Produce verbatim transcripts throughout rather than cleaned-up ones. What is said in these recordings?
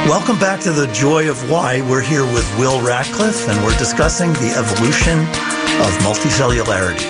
Welcome back to The Joy of Why. We're here with Will Ratcliffe, and we're discussing the evolution of multicellularity.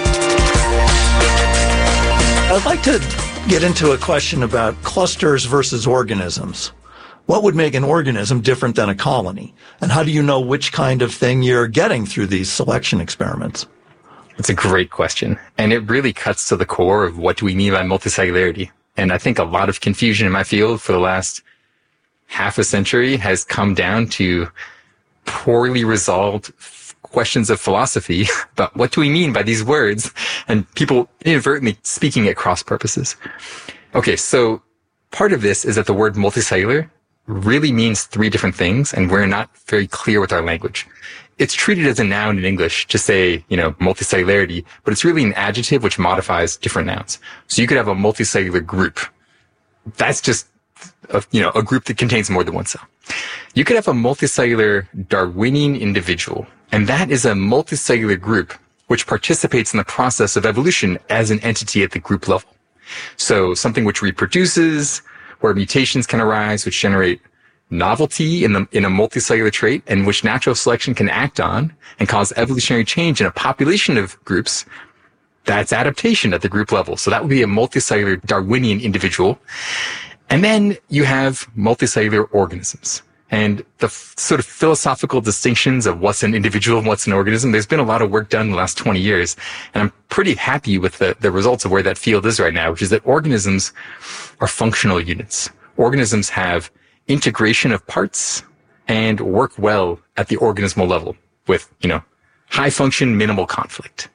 I'd like to get into a question about clusters versus organisms. What would make an organism different than a colony? And how do you know which kind of thing you're getting through these selection experiments? It's a great question. And it really cuts to the core of what do we mean by multicellularity. And I think a lot of confusion in my field for the last half a century has come down to poorly resolved questions of philosophy about what do we mean by these words, and people inadvertently speaking at cross purposes. Okay, so part of this is that the word multicellular really means three different things, and we're not very clear with our language. It's treated as a noun in English to say, you know, multicellularity, but it's really an adjective which modifies different nouns. So you could have a multicellular group. That's just a, you know, a group that contains more than one cell. You could have a multicellular Darwinian individual, and that is a multicellular group which participates in the process of evolution as an entity at the group level. So something which reproduces, where mutations can arise, which generate novelty in the in a multicellular trait, and which natural selection can act on and cause evolutionary change in a population of groups. That's adaptation at the group level. So that would be a multicellular Darwinian individual. And then you have multicellular organisms. And the f- sort of philosophical distinctions of what's an individual and what's an organism, there's been a lot of work done in the last twenty years. And I'm pretty happy with the, the results of where that field is right now, which is that organisms are functional units. Organisms have integration of parts and work well at the organismal level with, you know, high function, minimal conflict.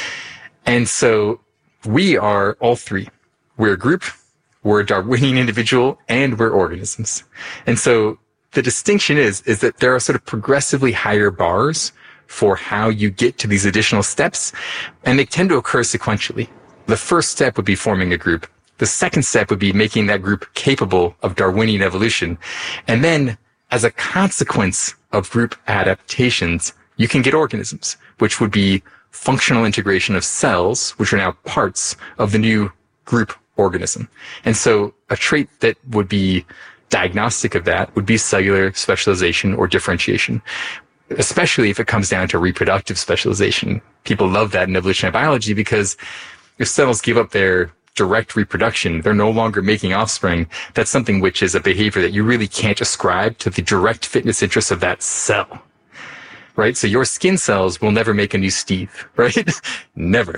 And so we are all three. We're a group, we're a Darwinian individual, and we're organisms. And so the distinction is, is that there are sort of progressively higher bars for how you get to these additional steps, and they tend to occur sequentially. The first step would be forming a group. The second step would be making that group capable of Darwinian evolution. And then, as a consequence of group adaptations, you can get organisms, which would be functional integration of cells, which are now parts of the new group organism. And so a trait that would be diagnostic of that would be cellular specialization or differentiation, especially if it comes down to reproductive specialization. People love that in evolutionary biology because if cells give up their direct reproduction, they're no longer making offspring. That's something which is a behavior that you really can't ascribe to the direct fitness interests of that cell. Right? So your skin cells will never make a new Steve, right? Never.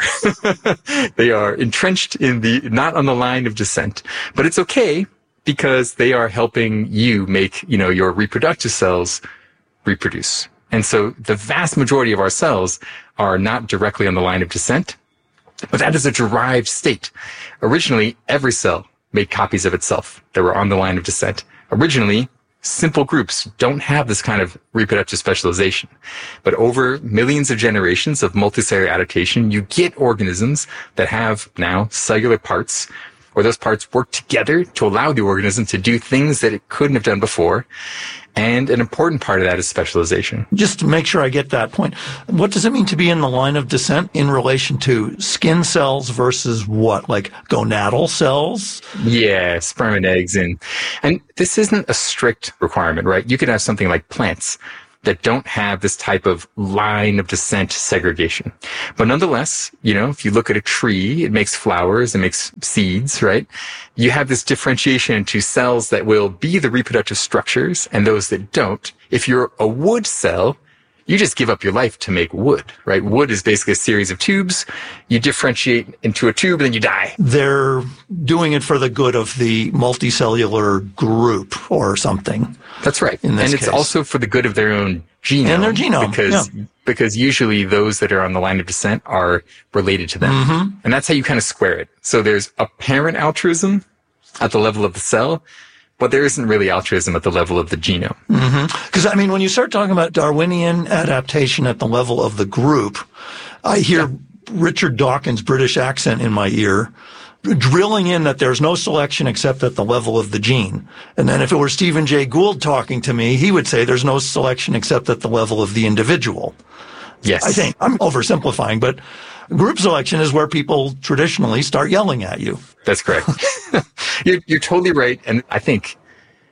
They are entrenched in the, not on the line of descent, but it's okay because they are helping you make, you know, your reproductive cells reproduce. And so the vast majority of our cells are not directly on the line of descent, but that is a derived state. Originally, every cell made copies of itself that were on the line of descent. Originally, simple groups don't have this kind of reproductive specialization. But over millions of generations of multicellular adaptation, you get organisms that have now cellular parts, where those parts work together to allow the organism to do things that it couldn't have done before. And an important part of that is specialization. Just to make sure I get that point, what does it mean to be in the line of descent in relation to skin cells versus what? Like gonadal cells? Yeah, sperm and eggs. And, and this isn't a strict requirement, right? You could have something like plants that don't have this type of line of descent segregation. But nonetheless, you know, if you look at a tree, it makes flowers, it makes seeds, right? You have this differentiation into cells that will be the reproductive structures and those that don't. If you're a wood cell, you just give up your life to make wood, right? Wood is basically a series of tubes. You differentiate into a tube and then you die. They're doing it for the good of the multicellular group or something. That's right. In this and it's case. also for the good of their own genome. And their genome, Because, yeah. because usually those that are on the line of descent are related to them. Mm-hmm. And that's how you kind of square it. So there's apparent altruism at the level of the cell, but there isn't really altruism at the level of the genome. Because, mm-hmm. I mean, when you start talking about Darwinian adaptation at the level of the group, I hear yeah. Richard Dawkins' British accent in my ear, drilling in that there's no selection except at the level of the gene. And then if it were Stephen Jay Gould talking to me, he would say there's no selection except at the level of the individual. Yes. I think I'm oversimplifying, but group selection is where people traditionally start yelling at you. That's correct. you're, you're totally right. And I think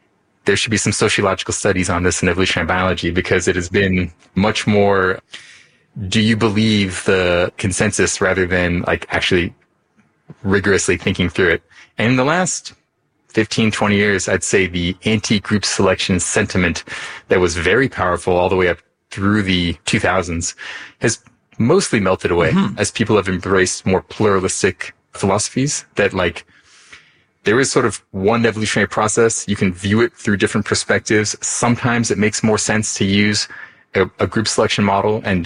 there should be some sociological studies on this in evolutionary biology, because it has been much more, do you believe the consensus rather than like actually rigorously thinking through it. And in the last fifteen, twenty years, I'd say the anti-group selection sentiment that was very powerful all the way up through the two thousands has mostly melted away mm-hmm. as people have embraced more pluralistic philosophies that like there is sort of one evolutionary process. You can view it through different perspectives. Sometimes it makes more sense to use a, a group selection model. And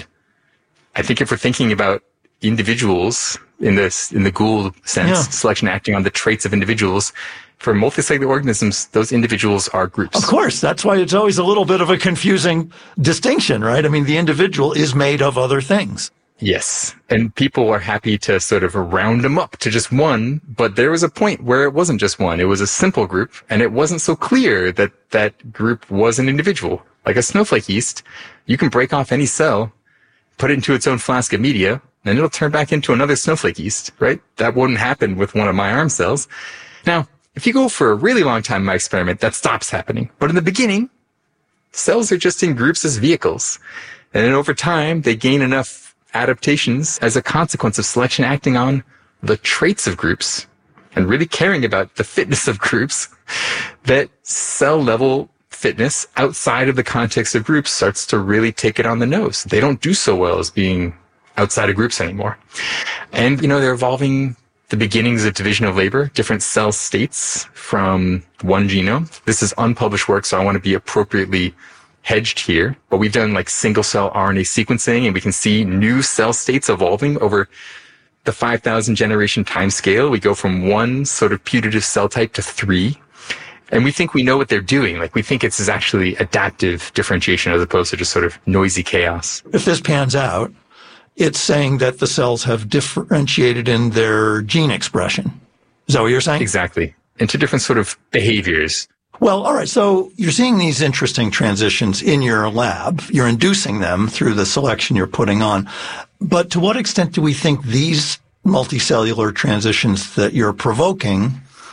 I think if we're thinking about individuals in this, in the Gould sense, yeah. selection acting on the traits of individuals, for multicellular organisms, those individuals are groups. Of course. That's why it's always a little bit of a confusing distinction, right? I mean, the individual is made of other things. Yes. And people are happy to sort of round them up to just one, but there was a point where it wasn't just one. It was a simple group, and it wasn't so clear that that group was an individual. Like a snowflake yeast, you can break off any cell, put it into its own flask of media, and it'll turn back into another snowflake yeast, right? That wouldn't happen with one of my arm cells. Now, if you go for a really long time in my experiment, that stops happening. But in the beginning, cells are just in groups as vehicles. And then over time, they gain enough adaptations as a consequence of selection acting on the traits of groups and really caring about the fitness of groups, that cell level fitness outside of the context of groups starts to really take it on the nose. They don't do so well as being outside of groups anymore. And, you know, they're evolving the beginnings of division of labor, different cell states from one genome. This is unpublished work, so I want to be appropriately hedged here, but we've done like single cell R N A sequencing, and we can see new cell states evolving over the five thousand generation time scale. We go from one sort of putative cell type to three, and we think we know what they're doing. Like we think it's actually adaptive differentiation as opposed to just sort of noisy chaos. If this pans out, it's saying that the cells have differentiated in their gene expression. Is that what you're saying? Exactly. Into different sort of behaviors. Well, all right. So you're seeing these interesting transitions in your lab. You're inducing them through the selection you're putting on. But to what extent do we think these multicellular transitions that you're provoking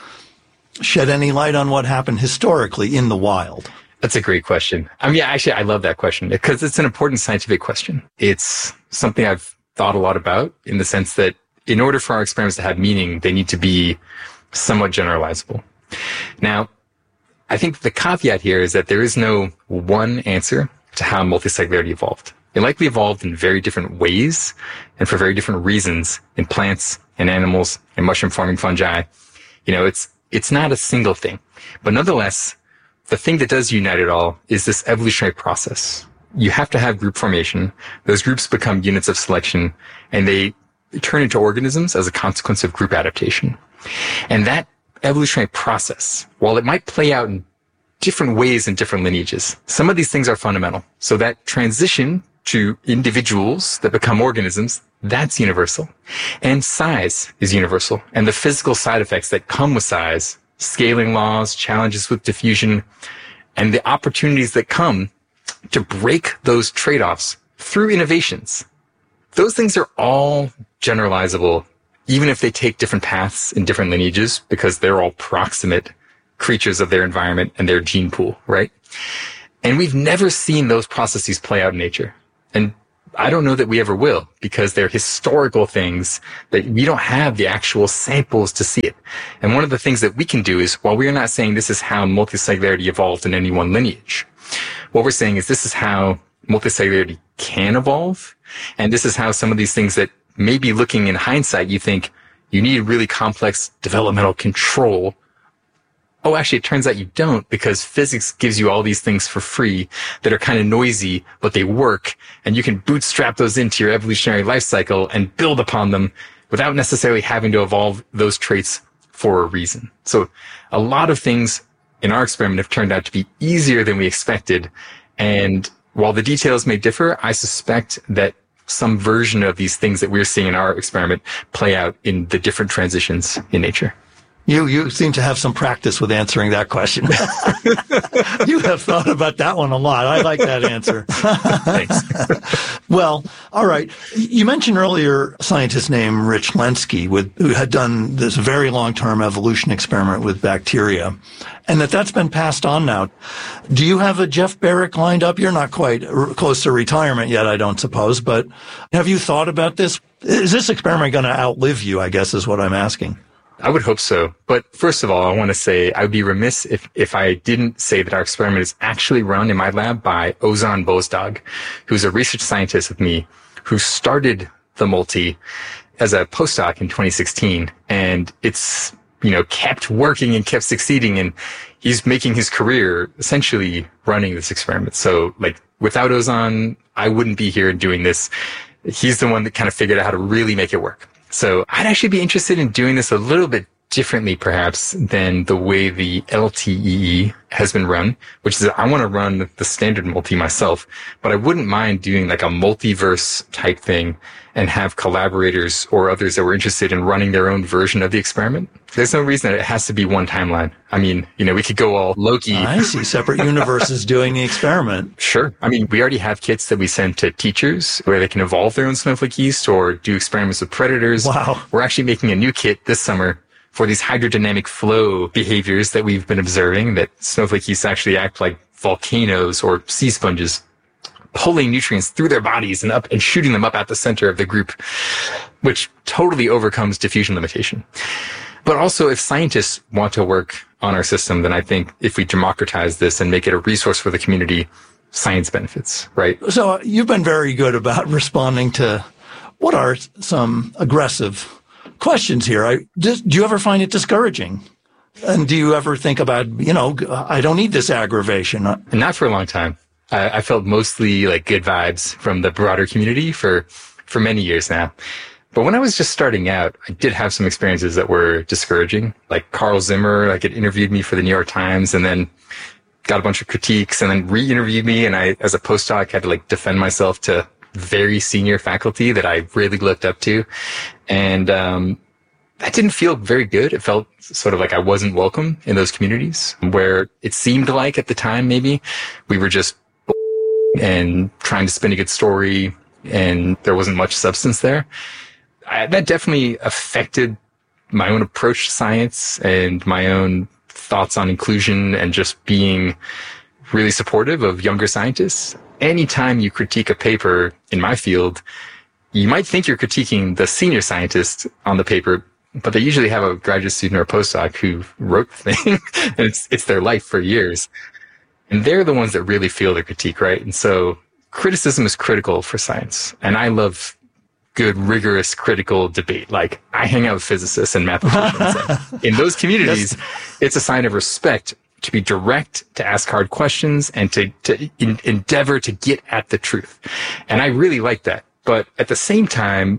shed any light on what happened historically in the wild? That's a great question. I mean, yeah, actually, I love that question because it's an important scientific question. It's something I've thought a lot about in the sense that in order for our experiments to have meaning, they need to be somewhat generalizable. Now, I think the caveat here is that there is no one answer to how multicellularity evolved. It likely evolved in very different ways and for very different reasons in plants and animals and mushroom-forming fungi. You know, it's it's not a single thing. But nonetheless, the thing that does unite it all is this evolutionary process. You have to have group formation. Those groups become units of selection, and they turn into organisms as a consequence of group adaptation. And that evolutionary process, while it might play out in different ways in different lineages, some of these things are fundamental. So that transition to individuals that become organisms, that's universal. And size is universal. And the physical side effects that come with size, scaling laws, challenges with diffusion, and the opportunities that come to break those trade-offs through innovations, those things are all generalizable, even if they take different paths in different lineages, because they're all proximate creatures of their environment and their gene pool, right? And we've never seen those processes play out in nature. And I don't know that we ever will, because they're historical things that we don't have the actual samples to see it. And one of the things that we can do is, while we're not saying this is how multicellularity evolved in any one lineage, what we're saying is this is how multicellularity can evolve. And this is how some of these things that maybe looking in hindsight, you think you need really complex developmental control. Oh, actually, it turns out you don't, because physics gives you all these things for free that are kind of noisy, but they work. And you can bootstrap those into your evolutionary life cycle and build upon them without necessarily having to evolve those traits for a reason. So a lot of things in our experiment have turned out to be easier than we expected. And while the details may differ, I suspect that some version of these things that we're seeing in our experiment play out in the different transitions in nature. You you seem to have some practice with answering that question. You have thought about that one a lot. I like that answer. Thanks. Well, all right. You mentioned earlier a scientist named Rich Lenski with, who had done this very long-term evolution experiment with bacteria, and that that's been passed on now. Do you have a Jeff Barrick lined up? You're not quite r- close to retirement yet, I don't suppose, but have you thought about this? Is this experiment going to outlive you, I guess, is what I'm asking. I would hope so. But first of all, I want to say I would be remiss if, if I didn't say that our experiment is actually run in my lab by Ozan Bozdag, who's a research scientist with me, who started the multi as a postdoc in twenty sixteen. And it's, you know, kept working and kept succeeding. And he's making his career essentially running this experiment. So like without Ozan, I wouldn't be here doing this. He's the one that kind of figured out how to really make it work. So I'd actually be interested in doing this a little bit differently, perhaps, than the way the L T E E has been run, which is I want to run the standard multi myself, but I wouldn't mind doing like a multiverse type thing and have collaborators or others that were interested in running their own version of the experiment. There's no reason that it has to be one timeline. I mean, you know, we could go all Loki. I see separate universes doing the experiment. Sure. I mean, we already have kits that we send to teachers where they can evolve their own snowflake yeast or do experiments with predators. Wow. We're actually making a new kit this summer for these hydrodynamic flow behaviors that we've been observing, that snowflake yeasts actually act like volcanoes or sea sponges, pulling nutrients through their bodies and up and shooting them up at the center of the group, which totally overcomes diffusion limitation. But also, if scientists want to work on our system, then I think if we democratize this and make it a resource for the community, science benefits, right? So you've been very good about responding to what are some aggressive questions here. I, do you ever find it discouraging? And do you ever think about, you know, I don't need this aggravation? And not for a long time. I, I felt mostly like good vibes from the broader community for, for many years now. But when I was just starting out, I did have some experiences that were discouraging. Like Carl Zimmer, like it interviewed me for the New York Times and then got a bunch of critiques and then re-interviewed me. And I, as a postdoc, had to like defend myself to very senior faculty that I really looked up to. And, um, that didn't feel very good. It felt sort of like I wasn't welcome in those communities where it seemed like at the time, maybe we were just and trying to spin a good story and there wasn't much substance there. I, that definitely affected my own approach to science and my own thoughts on inclusion and just being really supportive of younger scientists. Anytime you critique a paper in my field, you might think you're critiquing the senior scientist on the paper, but they usually have a graduate student or a postdoc who wrote the thing, and it's, it's their life for years. And they're the ones that really feel the critique, right? And so criticism is critical for science. And I love good, rigorous, critical debate. Like I hang out with physicists and mathematicians. In those communities, yes. It's a sign of respect to be direct, to ask hard questions, and to, to in, endeavor to get at the truth. And I really like that. But at the same time,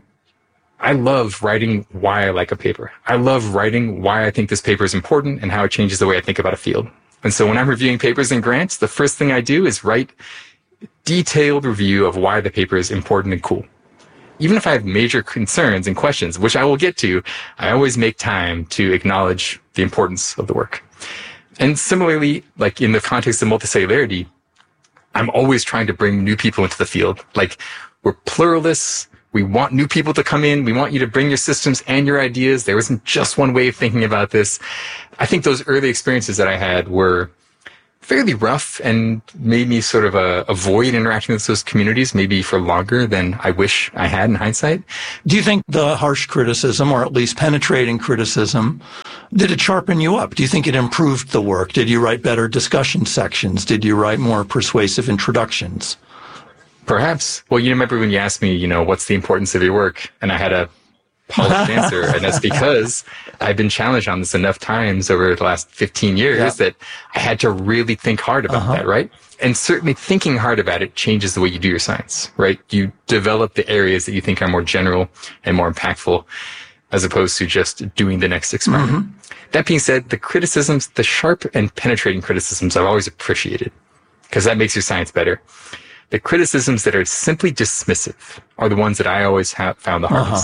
I love writing why I like a paper. I love writing why I think this paper is important and how it changes the way I think about a field. And so when I'm reviewing papers and grants, the first thing I do is write a detailed review of why the paper is important and cool. Even if I have major concerns and questions, which I will get to, I always make time to acknowledge the importance of the work. And similarly, like in the context of multicellularity, I'm always trying to bring new people into the field. Like we're pluralists. We want new people to come in. We want you to bring your systems and your ideas. There isn't just one way of thinking about this. I think those early experiences that I had were fairly rough and made me sort of uh, avoid interacting with those communities maybe for longer than I wish I had in hindsight. Do you think the harsh criticism, or at least penetrating criticism, did it sharpen you up? Do you think it improved the work? Did you write better discussion sections? Did you write more persuasive introductions? Perhaps. Well, you remember when you asked me, you know, what's the importance of your work? And I had a polished answer. And that's because I've been challenged on this enough times over the last fifteen years yeah. that I had to really think hard about uh-huh. that, right? And certainly thinking hard about it changes the way you do your science, right? You develop the areas that you think are more general and more impactful as opposed to just doing the next experiment. Mm-hmm. That being said, the criticisms, the sharp and penetrating criticisms I've always appreciated because that makes your science better. The criticisms that are simply dismissive are the ones that I always have found the hardest. Uh-huh.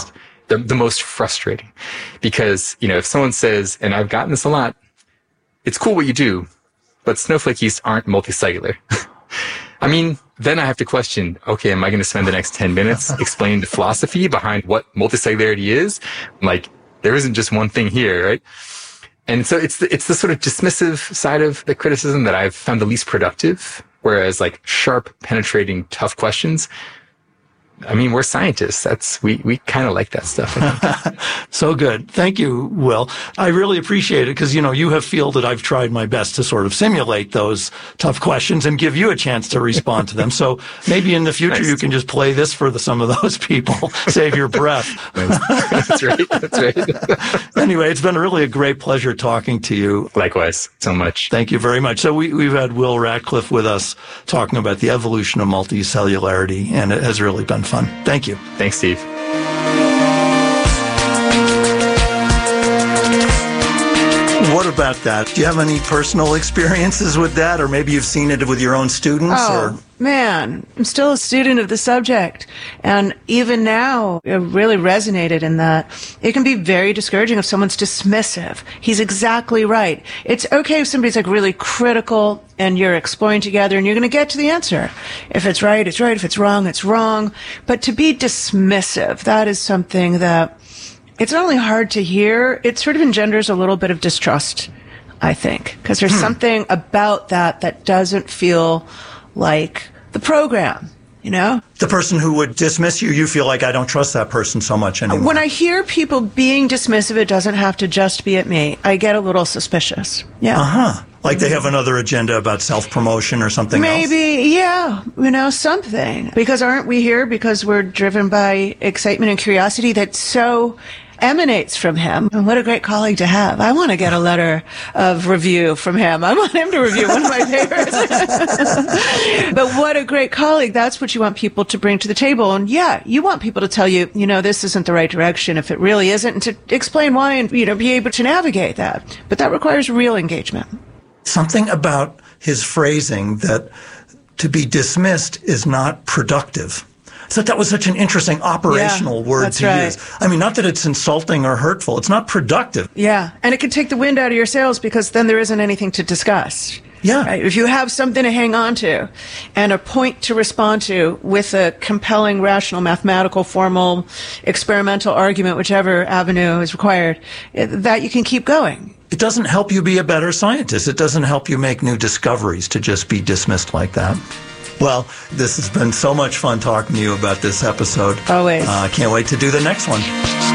the, the most frustrating. Because, you know, if someone says, and I've gotten this a lot, it's cool what you do, but snowflake yeast aren't multicellular. I mean, then I have to question, okay, am I going to spend the next ten minutes explaining the philosophy behind what multicellularity is? Like, there isn't just one thing here, right? And so it's the, it's the sort of dismissive side of the criticism that I've found the least productive. Whereas like sharp, penetrating, tough questions, I mean, we're scientists. That's, we, we kind of like that stuff. So good. Thank you, Will. I really appreciate it because, you know, you have fielded, I've tried my best to sort of simulate those tough questions and give you a chance to respond to them. So maybe in the future nice. You can just play this for the, some of those people. Save your breath. That's right. That's right. Anyway, it's been really a great pleasure talking to you. Likewise. So much. Thank you very much. So we, we've had Will Ratcliffe with us talking about the evolution of multicellularity, and it has really been fun. Thank you. Thanks, Steve. What about that? Do you have any personal experiences with that, or maybe you've seen it with your own students? Oh, or? Man, I'm still a student of the subject. And even now, it really resonated in that it can be very discouraging if someone's dismissive. He's exactly right. It's okay if somebody's like really critical and you're exploring together and you're going to get to the answer. If it's right, it's right. If it's wrong, it's wrong. But to be dismissive, that is something that it's not only hard to hear, it sort of engenders a little bit of distrust, I think, because there's hmm. something about that that doesn't feel like the program, you know? The person who would dismiss you, you feel like, I don't trust that person so much anymore. When I hear people being dismissive, it doesn't have to just be at me. I get a little suspicious. Yeah. Uh-huh. Like they have another agenda about self-promotion or something Maybe, else? Maybe, yeah, you know, something. Because aren't we here because we're driven by excitement and curiosity that so emanates from him? And what a great colleague to have. I want to get a letter of review from him. I want him to review one of my papers. But what a great colleague. That's what you want people to bring to the table. And yeah, you want people to tell you, you know, this isn't the right direction if it really isn't, and to explain why and, you know, be able to navigate that. But that requires real engagement. Something about his phrasing that to be dismissed is not productive. So that was such an interesting operational yeah, word to right. use. I mean, not that it's insulting or hurtful. It's not productive. Yeah. And it can take the wind out of your sails because then there isn't anything to discuss. Yeah. Right? If you have something to hang on to and a point to respond to with a compelling, rational, mathematical, formal, experimental argument, whichever avenue is required, that you can keep going. It doesn't help you be a better scientist. It doesn't help you make new discoveries to just be dismissed like that. Well, this has been so much fun talking to you about this episode. Always. I uh, can't wait to do the next one.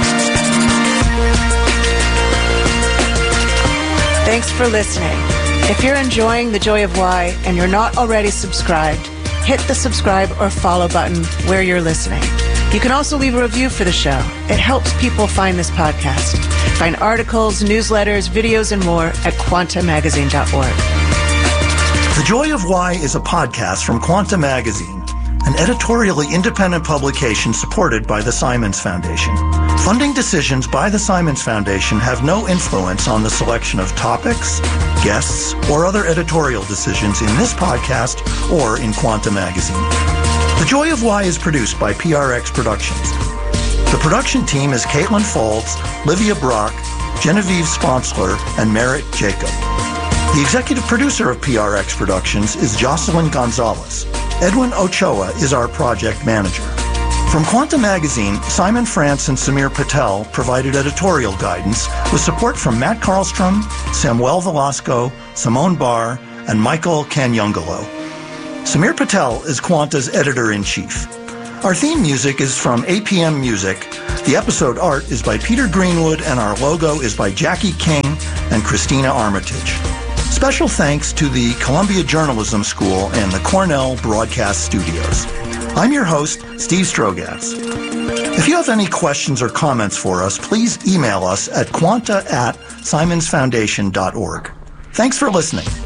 Thanks for listening. If you're enjoying The Joy of Why and you're not already subscribed, hit the subscribe or follow button where you're listening. You can also leave a review for the show. It helps people find this podcast. Find articles, newsletters, videos, and more at quanta magazine dot org. The Joy of Why is a podcast from Quanta Magazine, an editorially independent publication supported by the Simons Foundation. Funding decisions by the Simons Foundation have no influence on the selection of topics, guests, or other editorial decisions in this podcast or in Quanta Magazine. The Joy of Why is produced by P R X Productions. The production team is Caitlin Falls, Livia Brock, Genevieve Sponsler, and Merritt Jacob. The executive producer of P R X Productions is Jocelyn Gonzalez. Edwin Ochoa is our project manager. From Quanta Magazine, Simon France and Samir Patel provided editorial guidance with support from Matt Karlstrom, Samuel Velasco, Simone Barr, and Michael Canyungolo. Samir Patel is Quanta's editor-in-chief. Our theme music is from A P M Music. The episode art is by Peter Greenwood, and our logo is by Jackie King and Christina Armitage. Special thanks to the Columbia Journalism School and the Cornell Broadcast Studios. I'm your host, Steve Strogatz. If you have any questions or comments for us, please email us at quanta at simons foundation dot org. Thanks for listening.